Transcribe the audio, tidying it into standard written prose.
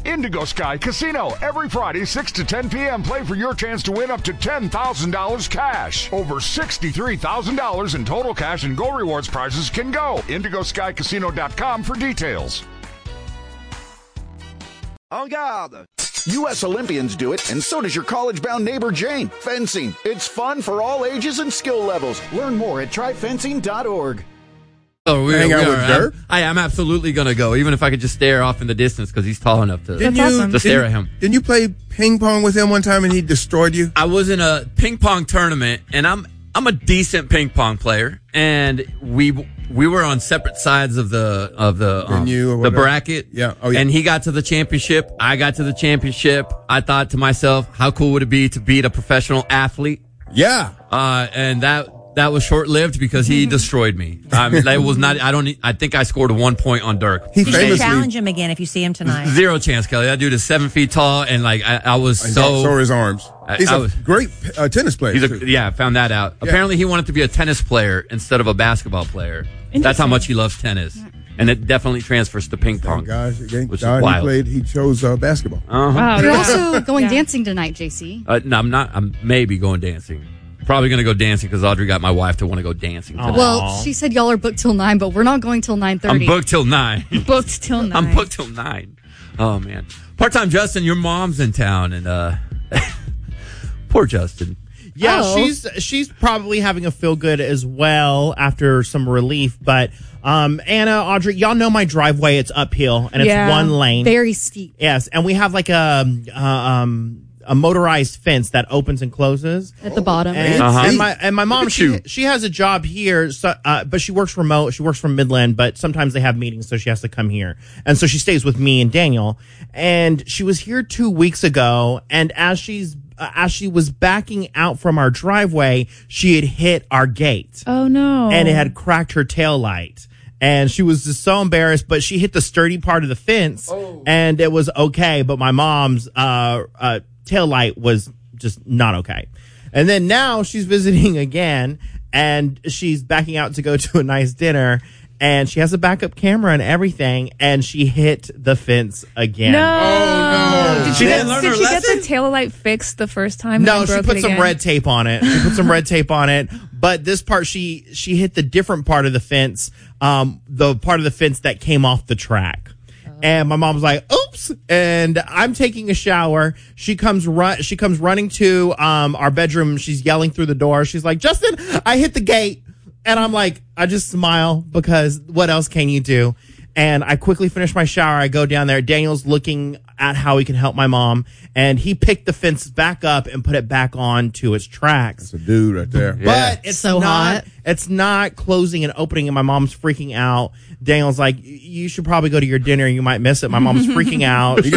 Indigo Sky Casino. Every Friday, 6 to 10 p.m. Play for your chance to win up to $10,000 cash. Over $63,000 in total cash and Go Rewards prizes can go. IndigoSkyCasino.com for details. En garde! U.S. Olympians do it, and so does your college-bound neighbor Jane. Fencing. It's fun for all ages and skill levels. Learn more at tryfencing.org. Oh, hang out with Dirk? I'm absolutely going to go, even if I could just stare off in the distance because he's tall enough to stare at him. Didn't you play ping pong with him one time and he destroyed you? I was in a ping pong tournament, and I'm a decent ping pong player, and we were on separate sides of the bracket. Yeah. Oh, yeah. And he got to the championship. I got to the championship. I thought to myself, how cool would it be to beat a professional athlete? Yeah. And that was short-lived because he destroyed me. That was not. I think I scored 1 point on Dirk. You should challenge him again if you see him tonight. Zero chance, Kelly. That dude is 7 feet tall, and I was so. So are his arms. He's a great tennis player. I found that out. Yeah. Apparently, he wanted to be a tennis player instead of a basketball player. That's how much he loves tennis, and it definitely transfers to ping pong. Which is wild. He chose basketball. Wow. You're also going dancing tonight, JC. No, I'm not. I'm maybe going dancing. Probably going to go dancing because Audrey got my wife to want to go dancing today. Well, she said y'all are booked till 9, but we're not going till 9:30. I'm booked till 9. Booked till 9. I'm booked till 9. Oh, man. Part-time Justin, your mom's in town, and poor Justin. Yeah, she's probably having a feel-good as well after some relief, but Anna, Audrey, y'all know my driveway. It's uphill, and it's one lane. Very steep. Yes, and we have like a motorized fence that opens and closes at the bottom. And my mom, she has a job here, so, but she works remote. She works from Midland, but sometimes they have meetings, so she has to come here. And so she stays with me and Daniel. And she was here 2 weeks ago, and as she was backing out from our driveway, she had hit our gate. Oh no! And it had cracked her tail light. And she was just so embarrassed, but she hit the sturdy part of the fence, and it was okay. But my mom's tail light was just not okay. And then now she's visiting again, and she's backing out to go to a nice dinner, and she has a backup camera and everything, and she hit the fence again. No. Oh, no. Did she get the tail light fixed the first time? No, she put some red tape on it. But this part, she hit the different part of the fence, the part of the fence that came off the track. And my mom's like, oops. And I'm taking a shower. She comes running to our bedroom. She's yelling through the door. She's like, Justin, I hit the gate. And I'm like, I just smile because what else can you do? And I quickly finish my shower. I go down there. Daniel's looking at how he can help my mom. And he picked the fence back up and put it back on to its tracks. That's a dude right there. But it's so hot. It's not closing and opening, and my mom's freaking out. Daniel's like, you should probably go to your dinner. You might miss it. My mom's freaking out. You